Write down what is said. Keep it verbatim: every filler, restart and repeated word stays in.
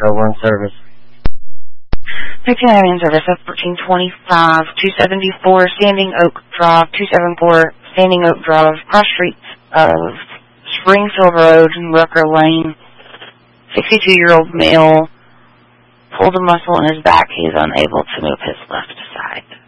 Metro, we're in service. fifteen in service of fourteen twenty-five, two seventy-four Standing Oak Drive, two seventy-four Standing Oak Drive, cross streets of Spring Silver Road and Rucker Lane. sixty-two-year-old male pulled a muscle in his back. He is unable to move his left side.